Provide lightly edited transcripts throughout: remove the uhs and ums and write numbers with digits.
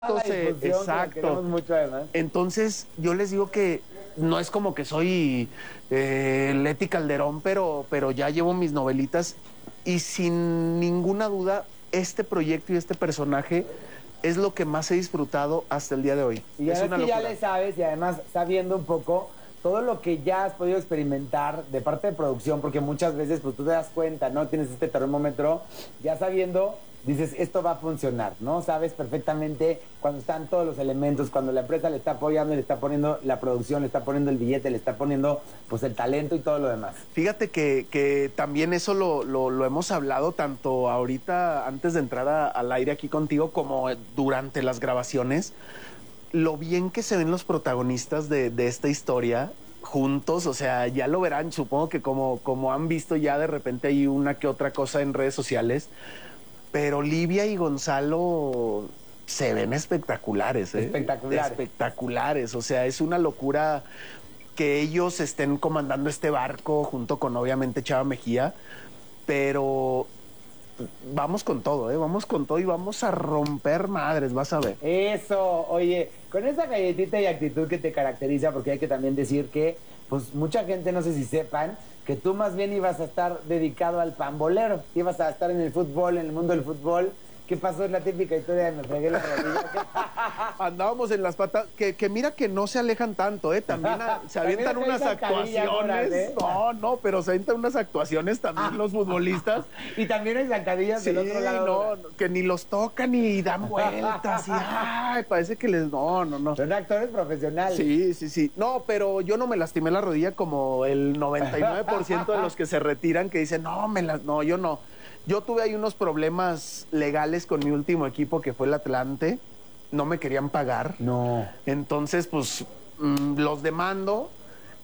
la difusión, exacto. que la queremos mucho además. Entonces, yo les digo que no es como que soy Leti Calderón, pero ya llevo mis novelitas y sin ninguna duda, este proyecto y este personaje es lo que más he disfrutado hasta el día de hoy. Y es ahora una que ya locura. le sabes y además sabiendo un poco todo lo que ya has podido experimentar de parte de producción, porque muchas veces pues tú te das cuenta, ¿no? Tienes este termómetro, ya sabiendo, dices, esto va a funcionar, ¿no? Sabes perfectamente cuando están todos los elementos, cuando la empresa le está apoyando, le está poniendo la producción, le está poniendo el billete, le está poniendo pues el talento y todo lo demás. Fíjate que también eso lo hemos hablado tanto ahorita antes de entrar al aire aquí contigo como durante las grabaciones. Lo bien que se ven los protagonistas de esta historia juntos, o sea, ya lo verán, supongo que como han visto ya de repente hay una que otra cosa en redes sociales, pero Livia y Gonzalo se ven espectaculares, ¿eh? Espectaculares. Espectaculares, o sea, es una locura que ellos estén comandando este barco junto con obviamente Chava Mejía, pero vamos con todo, ¿eh? Vamos con todo y vamos a romper madres, vas a ver. Eso, oye, con esa galletita y actitud que te caracteriza, porque hay que también decir que, pues mucha gente, no sé si sepan, que tú más bien ibas a estar dedicado al pambolero, ibas a estar en el fútbol, en el mundo del fútbol. ¿Qué pasó? Es la típica historia de me fregué la rodilla. Andábamos en las patas, que mira que no se alejan tanto, ¿eh? También se avientan También unas hay zancadilla, actuaciones. ¿eh? No, pero se avientan unas actuaciones también los futbolistas. Y también hay zancadillas Sí, del otro lado. no, que ni los tocan ni dan vueltas. Y, ay, parece que les... No. Son actores profesionales. Sí. No, pero yo no me lastimé la rodilla como el 99% de los que se retiran que dicen, no, yo no. Yo tuve ahí unos problemas legales con mi último equipo, que fue el Atlante. No me querían pagar. No. Entonces, pues, los demando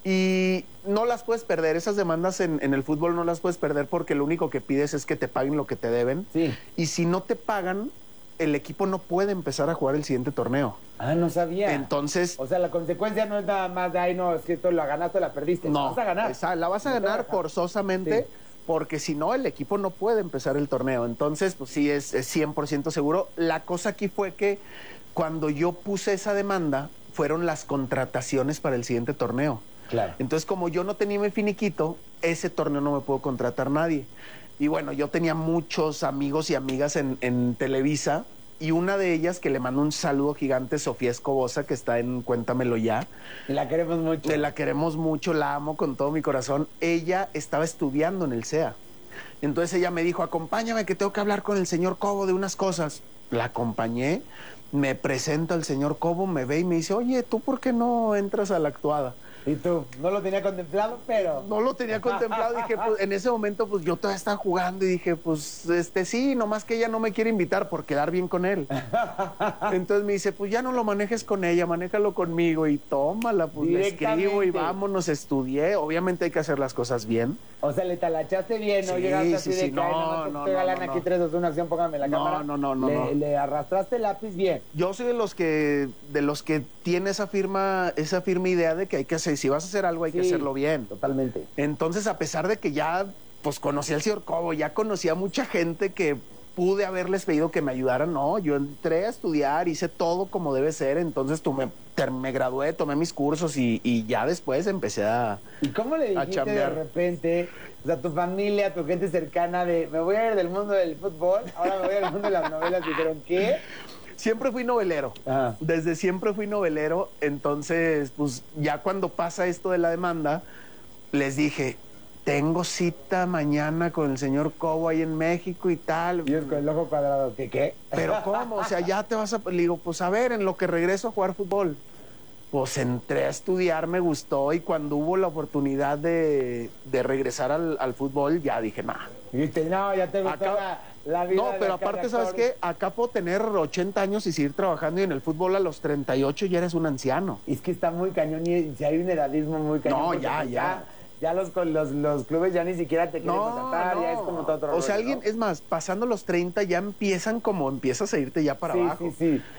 y no las puedes perder. Esas demandas en el fútbol no las puedes perder porque lo único que pides es que te paguen lo que te deben. Sí. Y si no te pagan, el equipo no puede empezar a jugar el siguiente torneo. Ah, no sabía. Entonces... O sea, la consecuencia no es nada más de, ay, no, es que tú la ganaste o la perdiste. No, la vas a ganar. la vas a ganar forzosamente. Sí. Porque si no, el equipo no puede empezar el torneo. Entonces, pues sí, es 100% seguro. La cosa aquí fue que cuando yo puse esa demanda, fueron las contrataciones para el siguiente torneo. Claro. Entonces, como yo no tenía mi finiquito, ese torneo no me pudo contratar nadie. Y bueno, yo tenía muchos amigos y amigas en Televisa, y una de ellas, que le mando un saludo gigante, Sofía Escobosa, que está en Cuéntamelo Ya. Y la queremos mucho. La queremos mucho, la amo con todo mi corazón. Ella estaba estudiando en el CEA. Entonces ella me dijo, acompáñame que tengo que hablar con el señor Cobo de unas cosas. La acompañé, me presenta el señor Cobo, me ve y me dice, oye, ¿tú por qué no entras a la actuada? Y tú, no lo tenía contemplado, pero... No lo tenía contemplado, dije, pues en ese momento pues yo todavía estaba jugando y dije, pues sí, nomás que ella no me quiere invitar por quedar bien con él. Entonces me dice, pues ya no lo manejes con ella, manéjalo conmigo y tómala, pues le escribo y vámonos, estudié. Obviamente hay que hacer las cosas bien. O sea, le talachaste bien, ¿no? Sí, Llegaste así sí, de sí, que, ay, no, te galan aquí 3, 2, 1, acción, póngame la cámara. No. Le arrastraste el lápiz bien. Yo soy de los que tiene esa firme idea de que hay que hacer, si vas a hacer algo hay que hacerlo bien. Totalmente. Entonces, a pesar de que ya pues conocí al señor Cobo, ya conocí a mucha gente que pude haberles pedido que me ayudaran, no, yo entré a estudiar, hice todo como debe ser, entonces me gradué, tomé mis cursos y ya después empecé a ¿Y cómo le dijiste de repente, o sea, tu familia, tu gente cercana de, me voy a ir del mundo del fútbol, ahora me voy al mundo de las novelas? Dijeron, ¿qué? Siempre fui novelero. Ajá. Desde siempre fui novelero. Entonces, pues ya cuando pasa esto de la demanda, les dije, tengo cita mañana con el señor Cobo ahí en México y tal. Y es con el ojo cuadrado, ¿qué? ¿Pero cómo? O sea, ya te vas a... Le digo, pues a ver, en lo que regreso a jugar fútbol. Pues entré a estudiar, me gustó, y cuando hubo la oportunidad de regresar al fútbol, ya dije, nah. Y dijiste, no, ya te gustó la vida. No, pero aparte, ¿sabes qué? Acá puedo tener 80 años y seguir trabajando, y en el fútbol a los 38 ya eres un anciano. Es que está muy cañón y si hay un edadismo muy cañón. No, porque ya. Ya los clubes ya ni siquiera te quieren contratar, ya es como todo otro O sea, rollo, alguien, ¿no? es más, pasando los 30 ya empiezas a irte ya para abajo. Sí.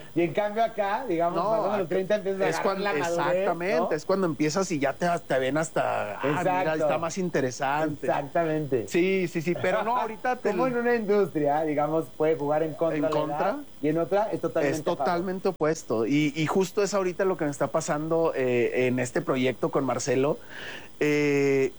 Y en cambio acá, digamos, pasando los 30 empiezas a agarrar la madurez, exactamente, ¿no? es cuando empiezas y ya te ven hasta, mira, está más interesante. Exactamente. Sí, pero no, ahorita Como en una industria, digamos, puede jugar en contra de la edad, y en otra es totalmente opuesto. Y justo es ahorita lo que me está pasando en este proyecto con Marcelo. El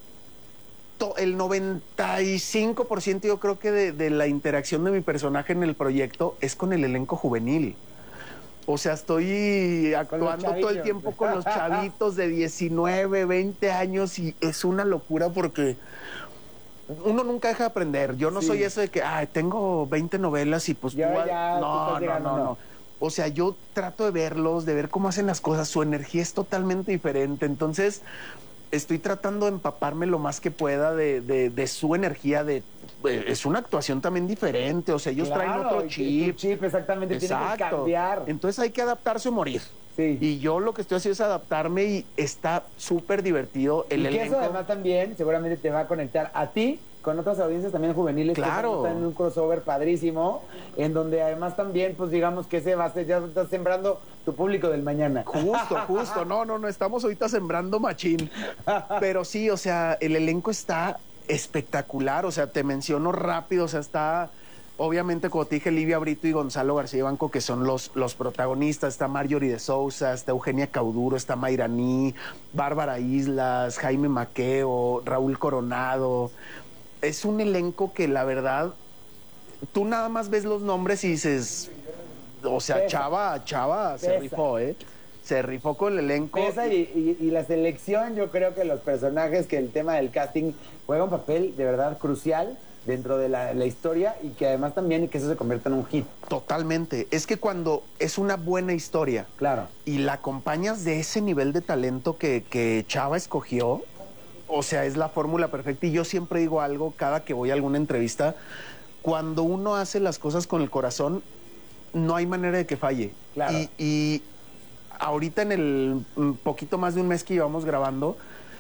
95% yo creo que de la interacción de mi personaje en el proyecto es con el elenco juvenil. O sea, estoy actuando todo el tiempo con los chavitos de 19, 20 años y es una locura porque uno nunca deja de aprender. Yo no soy eso de que, tengo 20 novelas y pues no. O sea, yo trato de verlos, de ver cómo hacen las cosas. Su energía es totalmente diferente. Entonces, estoy tratando de empaparme lo más que pueda de su energía. Es una actuación también diferente. O sea, ellos traen otro chip. Chip, exactamente. Tiene que cambiar. Entonces hay que adaptarse o morir. Sí. Y yo lo que estoy haciendo es adaptarme y está súper divertido el elenco. Y que eso además también seguramente te va a conectar a ti con otras audiencias también juveniles. Claro. Que están en un crossover padrísimo, en donde además también, pues digamos que ese va a ser, ya estás sembrando tu público del mañana. Justo. No, estamos ahorita sembrando machín. Pero sí, o sea, el elenco está espectacular. O sea, te menciono rápido, o sea, está... Obviamente, como te dije, Livia Brito y Gonzalo García Banco, que son los protagonistas. Está Marjorie de Sousa, está Eugenia Cauduro, está Mayraní, Bárbara Islas, Jaime Maqueo, Raúl Coronado. Es un elenco que, la verdad, tú nada más ves los nombres y dices, o sea, Chava se rifó, ¿eh? Se rifó con el elenco. Y la selección, yo creo que los personajes, que el tema del casting juega un papel de verdad crucial dentro de la historia y que además también que eso se convierta en un hit. Totalmente. Es que cuando es una buena historia, claro, y la acompañas de ese nivel de talento que Chava escogió, o sea, es la fórmula perfecta. Y yo siempre digo algo cada que voy a alguna entrevista: cuando uno hace las cosas con el corazón, no hay manera de que falle. Claro. Y ahorita en el poquito más de un mes que llevamos grabando,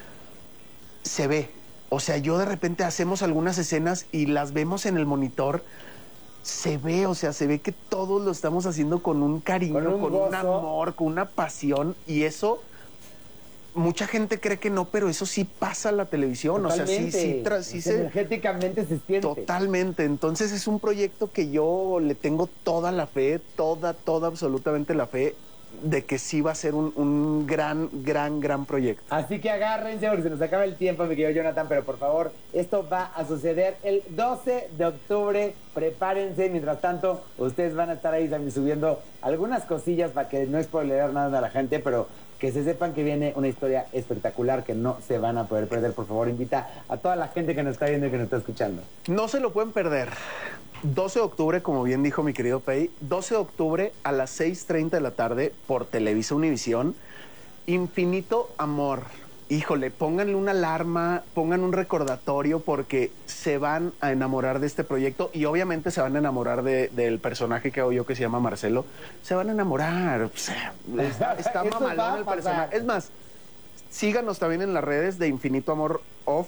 se ve. O sea, yo de repente hacemos algunas escenas y las vemos en el monitor, se ve, o sea, se ve que todos lo estamos haciendo con un cariño, con un amor, con una pasión, y eso... Mucha gente cree que no, pero eso sí pasa en la televisión. Totalmente. O sea, sí energéticamente se siente. Totalmente. Entonces es un proyecto que yo le tengo toda la fe, toda absolutamente la fe de que sí va a ser un gran proyecto. Así que agárrense porque se nos acaba el tiempo, mi querido Jonathan, pero por favor, esto va a suceder el 12 de octubre. Prepárense. Mientras tanto, ustedes van a estar ahí también subiendo algunas cosillas para que no spoiler nada a la gente, pero que se sepan que viene una historia espectacular que no se van a poder perder. Por favor, invita a toda la gente que nos está viendo y que nos está escuchando. No se lo pueden perder. 12 de octubre, como bien dijo mi querido Pei, 12 de octubre a las 6:30 de la tarde por Televisa Univisión, Infinito Amor. Híjole, pónganle una alarma, pongan un recordatorio porque se van a enamorar de este proyecto y obviamente se van a enamorar del personaje que hago yo que se llama Marcelo. Se van a enamorar. O sea, está mamalón el personaje. Es más, síganos también en las redes de Infinito Amor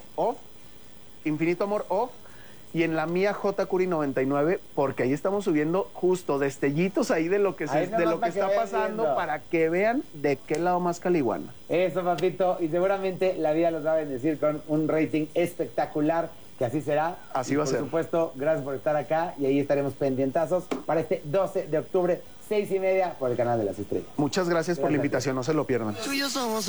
Infinito Amor Off, y en la mía JCuri99, porque ahí estamos subiendo justo destellitos ahí de lo que está pasando viendo, para que vean de qué lado más caliguana. Eso, papito, y seguramente la vida los va a bendecir con un rating espectacular, que así será. Así va a ser. Por supuesto, gracias por estar acá y ahí estaremos pendientazos para este 12 de octubre, 6:30 por el canal de las estrellas. Muchas gracias por la invitación, no se lo pierdan. Tú y yo somos